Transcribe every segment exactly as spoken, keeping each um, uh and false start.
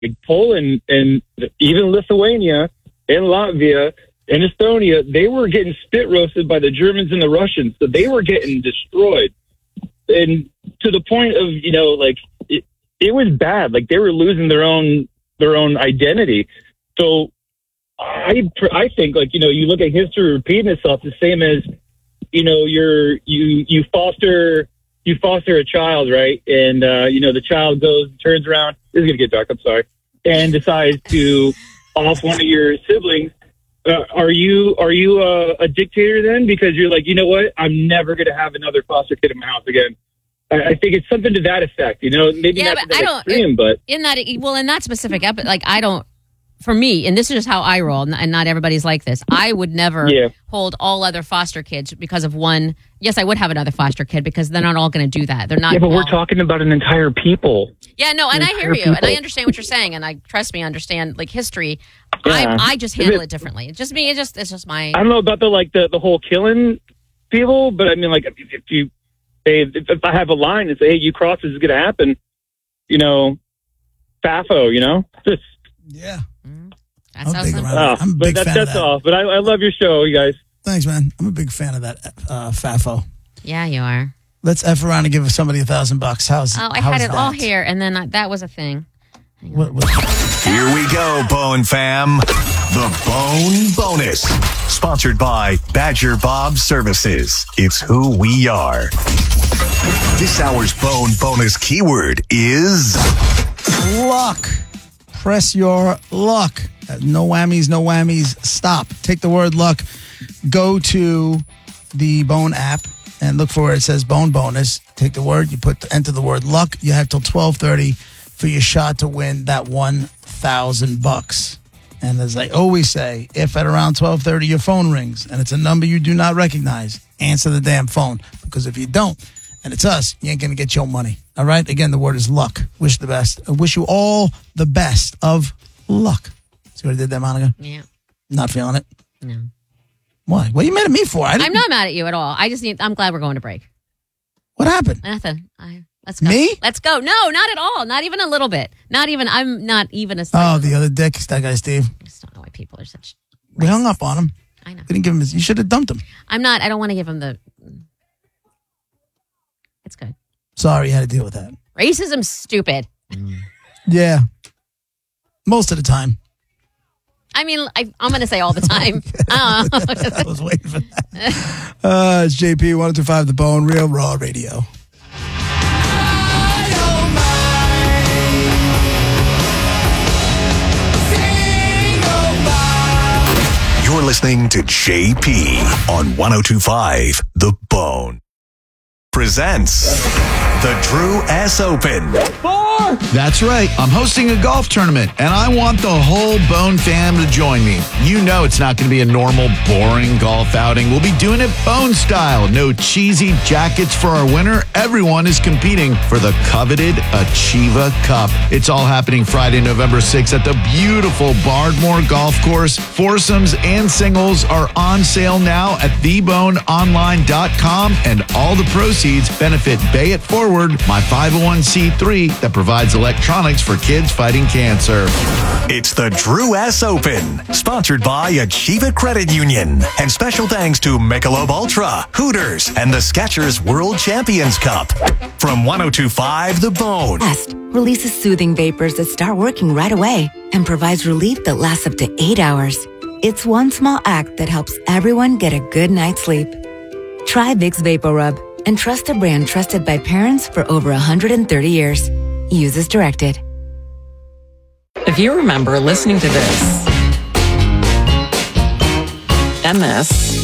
like Poland and even Lithuania and Latvia and Estonia, they were getting spit roasted by the Germans and the Russians. So they were getting destroyed. And to the point of, you know, like it, it was bad. Like they were losing their own their own identity. So I I think, like, you know, you look at history repeating itself the same as, you know, you're you you foster you foster a child, right? And uh, you know, the child goes, turns around, this is gonna get dark, I'm sorry, and decides to off one of your siblings. Uh, are you are you uh, a dictator then? Because you're like, you know what? I'm never going to have another foster kid in my house again. I, I think it's something to that effect. You know, maybe yeah, not but to that I don't, extreme, but in that, well, in that specific episode, like I don't. For me, and this is just how I roll, and not everybody's like this, I would never yeah. hold all other foster kids because of one. Yes, I would have another foster kid because they're not all going to do that. They're not. Yeah, but all, we're talking about an entire people. Yeah, no, and an I hear you, people. and I understand what you're saying, and I trust me, I understand like history. Yeah. I I just handle it, it differently. It's just me. It just it's just my. I don't know about the like the, the whole killing people, but I mean, like if, if you, hey, if, if I have a line and say, hey, you cross, this is going to happen, you know, F A F O, you know, just yeah. Mm-hmm. That's I'm, big oh, I'm a but big that, fan that's of that. all. But I, I love your show, you guys. Thanks, man. I'm a big fan of that uh, F A F O. Yeah, you are. Let's F around and give somebody a thousand bucks. How's Oh, I how's had it that? all here, and then I, that was a thing. What, what? Here we go, Bone Fam. The Bone Bonus. Sponsored by Badger Bob Services. It's who we are. This hour's Bone Bonus keyword is luck. Press your luck. No whammies, no whammies. Stop. Take the word luck. Go to the Bone app and look for where it says Bone Bonus. Take the word. You put enter the word luck. You have till twelve thirty for your shot to win that one thousand bucks. And as I always say, if at around twelve thirty your phone rings and it's a number you do not recognize, answer the damn phone. Because if you don't, and it's us, you ain't going to get your money. All right? Again, the word is luck. Wish the best. I wish you all the best of luck. See what I did there, Monica? Yeah. Not feeling it? No. Why? What are you mad at me for? I I'm not mad at you at all. I just need, I'm glad we're going to break. What happened? Nothing. I, let's go. Me? Let's go. No, not at all. Not even a little bit. Not even, I'm not even a Oh, the other dick. That guy, Steve. I just don't know why people are such. We hung up on him. I know. We didn't give him his, you should have dumped him. I'm not, I don't want to give him the. It's good. Sorry you had to deal with that. Racism's stupid. Mm. Yeah. Most of the time. I mean, I, I'm going to say all the time. I don't know. I was waiting for that. Uh, it's J P, one oh two five The Bone, Real Raw Radio. You're listening to J P on one oh two five The Bone. Presents the Drew S. Open. Four! That's right. I'm hosting a golf tournament, and I want the whole Bone fam to join me. You know it's not going to be a normal, boring golf outing. We'll be doing it Bone style. No cheesy jackets for our winner. Everyone is competing for the coveted Achieva Cup. It's all happening Friday, November sixth at the beautiful Bardmore Golf Course. Foursomes and singles are on sale now at the bone online dot com, and all the proceeds benefit Bay It Forward, my five oh one c three that provides electronics for kids fighting cancer. It's the Drew S. Open, sponsored by Achieva Credit Union. And special thanks to Michelob Ultra, Hooters, and the Skechers World Champions Cup. From one oh two five The Bone. Fast releases soothing vapors that start working right away and provides relief that lasts up to eight hours. It's one small act that helps everyone get a good night's sleep. Try Vicks VapoRub and trust a brand trusted by parents for over one hundred thirty years. Use as directed. If you remember listening to this, and this,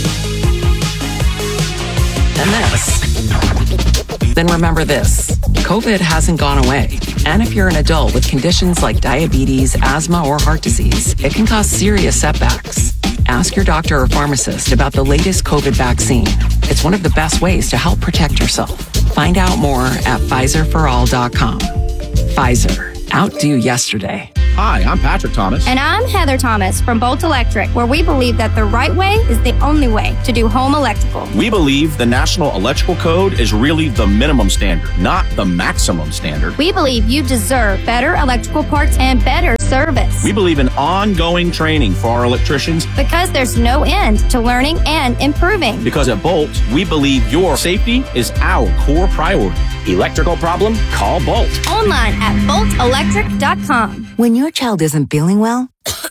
and this, then remember this. COVID hasn't gone away. And if you're an adult with conditions like diabetes, asthma, or heart disease, it can cause serious setbacks. Ask your doctor or pharmacist about the latest COVID vaccine. It's one of the best ways to help protect yourself. Find out more at Pfizer for all dot com. Pfizer. Outdo yesterday. Hi, I'm Patrick Thomas. And I'm Heather Thomas from Bolt Electric, where we believe that the right way is the only way to do home electrical. We believe the National Electrical Code is really the minimum standard, not the maximum standard. We believe you deserve better electrical parts and better service. We believe in ongoing training for our electricians because there's no end to learning and improving. Because at Bolt, we believe your safety is our core priority. Electrical problem? Call Bolt. Online at bolt electric dot com. When your child isn't feeling well,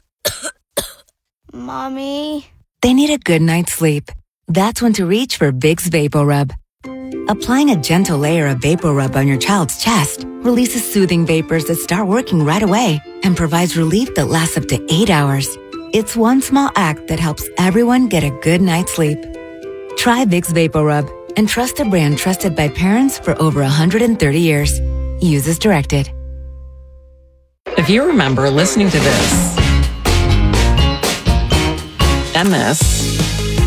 Mommy, they need a good night's sleep. That's when to reach for Vicks VapoRub. Applying a gentle layer of VapoRub on your child's chest releases soothing vapors that start working right away and provides relief that lasts up to eight hours. It's one small act that helps everyone get a good night's sleep. Try Vicks VapoRub and trust a brand trusted by parents for over one hundred thirty years. Use as directed. If you remember listening to this and this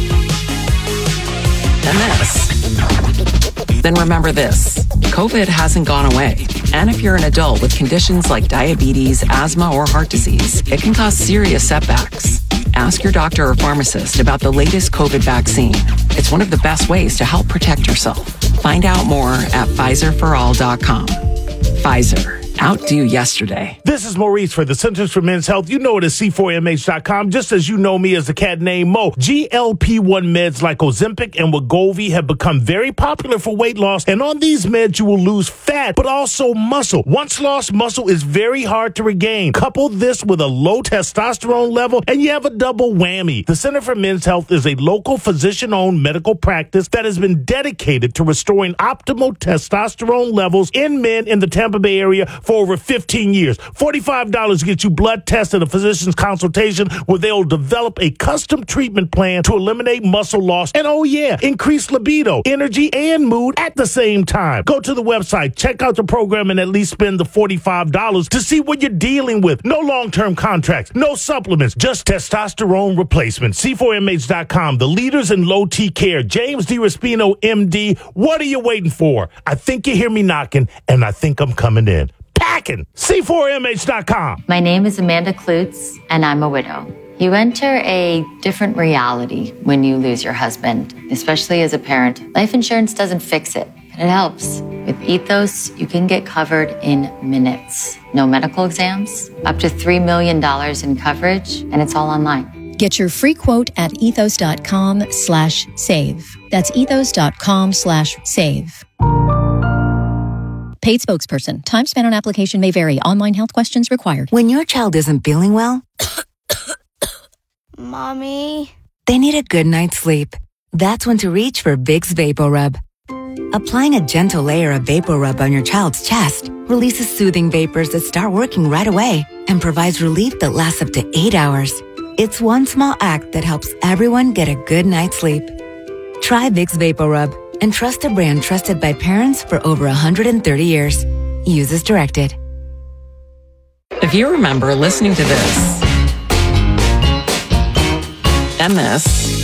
and this, then remember this. COVID hasn't gone away. And if you're an adult with conditions like diabetes, asthma, or heart disease, it can cause serious setbacks. Ask your doctor or pharmacist about the latest COVID vaccine. It's one of the best ways to help protect yourself. Find out more at Pfizer for all dot com. Pfizer. Outdo yesterday. This is Maurice for the Centers for Men's Health. You know it as C four M H dot com, just as you know me as the cat named Mo. G L P one meds like Ozempic and Wegovy have become very popular for weight loss, and on these meds you will lose fat, but also muscle. Once lost muscle is very hard to regain. Couple this with a low testosterone level, and you have a double whammy. The Center for Men's Health is a local physician-owned medical practice that has been dedicated to restoring optimal testosterone levels in men in the Tampa Bay area for over fifteen years. forty-five dollars gets you blood tests and a physician's consultation where they'll develop a custom treatment plan to eliminate muscle loss and, oh yeah, increase libido, energy, and mood at the same time. Go to the website, check out the program, and at least spend the forty-five dollars to see what you're dealing with. No long-term contracts, no supplements, just testosterone replacement. C four M H dot com, the leaders in low T care. James DiRespino, M D. What are you waiting for? I think you hear me knocking, and I think I'm coming in. Packing. C four M H dot com. My name is Amanda Klutz, and I'm a widow. You enter a different reality when you lose your husband, especially as a parent. Life insurance doesn't fix it, but it helps. With Ethos, you can get covered in minutes. No medical exams, up to three million dollars in coverage, and it's all online. Get your free quote at ethos.com slash save. That's ethos.com slash save. Paid spokesperson. Time spent on application may vary. Online health questions required. When your child isn't feeling well, Mommy, they need a good night's sleep. That's when to reach for Vicks VapoRub. Applying a gentle layer of VapoRub on your child's chest releases soothing vapors that start working right away and provides relief that lasts up to eight hours. It's one small act that helps everyone get a good night's sleep. Try Vicks VapoRub and trust a brand trusted by parents for over one hundred thirty years. Use as directed. If you remember listening to this and this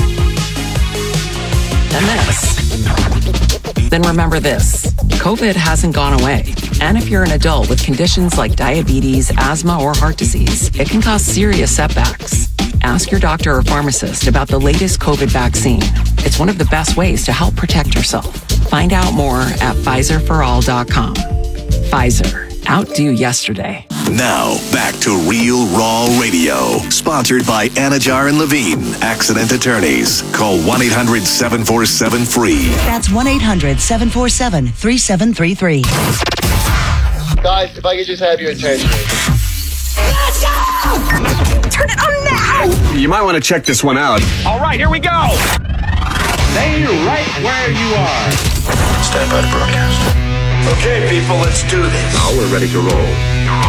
and this, then remember this. COVID hasn't gone away. And if you're an adult with conditions like diabetes, asthma, or heart disease, it can cause serious setbacks. Ask your doctor or pharmacist about the latest COVID vaccine. It's one of the best ways to help protect yourself. Find out more at Pfizer for all dot com. Pfizer. Outdo yesterday. Now, back to Real Raw Radio. Sponsored by Anajar and Levine, Accident Attorneys. Call one eight hundred seven four seven free. That's one eight hundred seven four seven three seven three three. Guys, if I could just have your attention. Let's go! Turn it on now! You might want to check this one out. All right, here we go. Stay right where you are. Stand by to broadcast. Okay, people, let's do this. Now we're ready to roll.